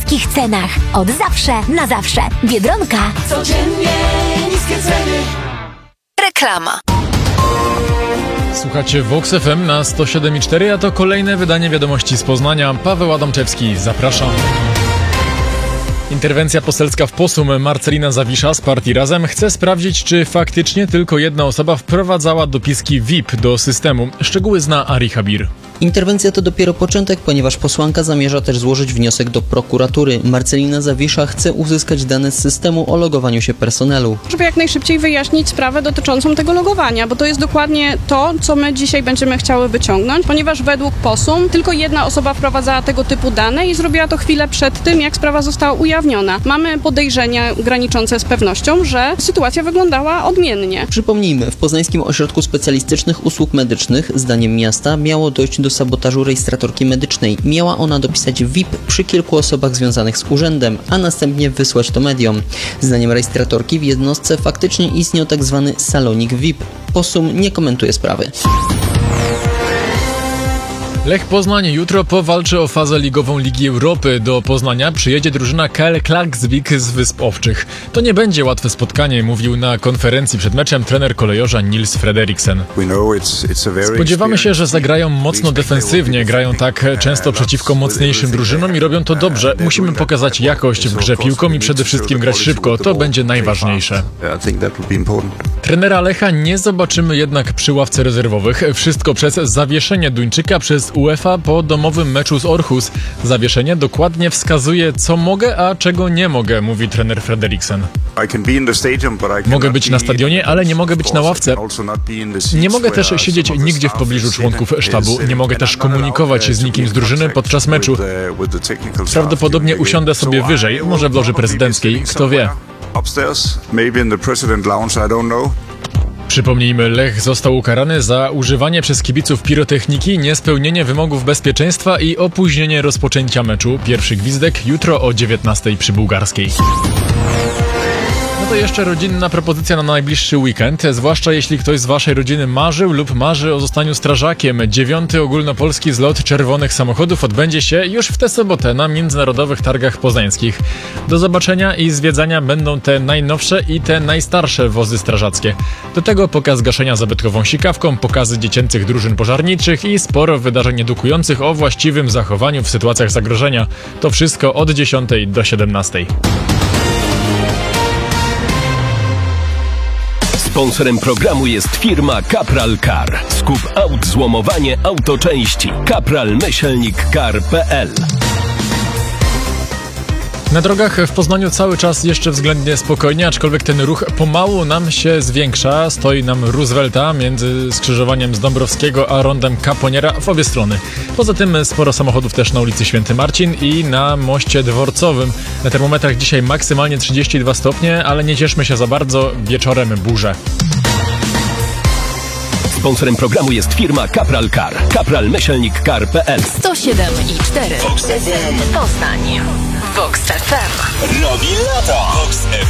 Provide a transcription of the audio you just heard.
niskich cenach. Od zawsze, na zawsze. Biedronka. Codziennie niskie ceny. Reklama. Słuchacie Vox FM na 107,4, a to kolejne wydanie wiadomości z Poznania. Paweł Adamczewski, zapraszam. Interwencja poselska w Posum. Marcelina Zawisza z partii Razem chce sprawdzić, czy faktycznie tylko jedna osoba wprowadzała dopiski VIP do systemu. Szczegóły zna Ari Habir. Interwencja to dopiero początek, ponieważ posłanka zamierza też złożyć wniosek do prokuratury. Marcelina Zawisza chce uzyskać dane z systemu o logowaniu się personelu. Żeby jak najszybciej wyjaśnić sprawę dotyczącą tego logowania, bo to jest dokładnie to, co my dzisiaj będziemy chciały wyciągnąć, ponieważ według POSUM tylko jedna osoba wprowadzała tego typu dane i zrobiła to chwilę przed tym, jak sprawa została ujawniona. Mamy podejrzenia graniczące z pewnością, że sytuacja wyglądała odmiennie. Przypomnijmy, w Poznańskim Ośrodku Specjalistycznych Usług Medycznych, zdaniem miasta, miało dojść do sabotażu rejestratorki medycznej. Miała ona dopisać VIP przy kilku osobach związanych z urzędem, a następnie wysłać to mediom. Zdaniem rejestratorki w jednostce faktycznie istniał tzw. salonik VIP. POSUM nie komentuje sprawy. Lech Poznań jutro powalczy o fazę ligową Ligi Europy. Do Poznania przyjedzie drużyna KL Klaksvik z Wysp Owczych. To nie będzie łatwe spotkanie, mówił na konferencji przed meczem trener kolejorza Nils Frederiksen. Spodziewamy się, że zagrają mocno defensywnie, grają tak często przeciwko mocniejszym drużynom i robią to dobrze. Musimy pokazać jakość w grze piłką i przede wszystkim grać szybko. To będzie najważniejsze. Trenera Lecha nie zobaczymy jednak przy ławce rezerwowych. Wszystko przez zawieszenie Duńczyka przez UEFA po domowym meczu z Aarhus. Zawieszenie dokładnie wskazuje, co mogę, a czego nie mogę, mówi trener Frederiksen. Mogę być na stadionie, ale nie mogę być na ławce. Nie mogę też siedzieć nigdzie w pobliżu członków sztabu. Nie mogę też komunikować się z nikim z drużyny podczas meczu. Prawdopodobnie usiądę sobie wyżej, może w loży prezydenckiej, kto wie. Przypomnijmy, Lech został ukarany za używanie przez kibiców pirotechniki, niespełnienie wymogów bezpieczeństwa i opóźnienie rozpoczęcia meczu. Pierwszy gwizdek jutro o 19:00 przy Bułgarskiej. No to jeszcze rodzinna propozycja na najbliższy weekend, zwłaszcza jeśli ktoś z waszej rodziny marzył lub marzy o zostaniu strażakiem. 9. ogólnopolski zlot czerwonych samochodów odbędzie się już w tę sobotę na Międzynarodowych Targach Poznańskich. Do zobaczenia i zwiedzania będą te najnowsze i te najstarsze wozy strażackie. Do tego pokaz gaszenia zabytkową sikawką, pokazy dziecięcych drużyn pożarniczych i sporo wydarzeń edukujących o właściwym zachowaniu w sytuacjach zagrożenia. To wszystko od 10:00 do 17:00. Sponsorem programu jest firma Kapral Car. Skup aut, złomowanie, autoczęści. Kapral-car.pl. Na drogach w Poznaniu cały czas jeszcze względnie spokojnie, aczkolwiek ten ruch pomału nam się zwiększa. Stoi nam Roosevelta między skrzyżowaniem z Dąbrowskiego a rondem Kaponiera w obie strony. Poza tym sporo samochodów też na ulicy Święty Marcin i na moście dworcowym. Na termometrach dzisiaj maksymalnie 32 stopnie, ale nie cieszmy się za bardzo, wieczorem burze. Sponsorem programu jest firma Kapral Car. Kapral-car.pl. 107,4 Poznań. Vox FM. Robi lato. Vox FM.